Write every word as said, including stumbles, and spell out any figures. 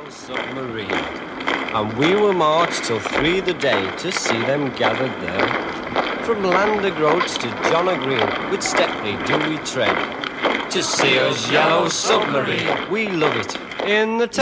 yellow submarine, and we will march till three the day to see them gathered there. From Landergroats to John O'Green, with Stepney do we tread, to see us yellow submarine. We love it in the